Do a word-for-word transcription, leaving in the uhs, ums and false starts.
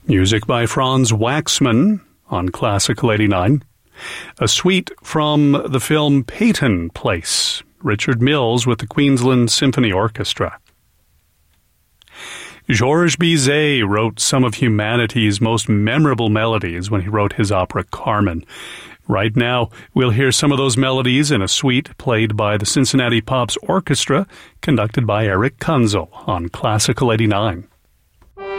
Music by Franz Waxman on Classical eighty-nine. A suite from the film Peyton Place, Richard Mills with the Queensland Symphony Orchestra. Georges Bizet wrote some of humanity's most memorable melodies when he wrote his opera Carmen. Right now, we'll hear some of those melodies in a suite played by the Cincinnati Pops Orchestra, conducted by Eric Kunzel on Classical eighty-nine.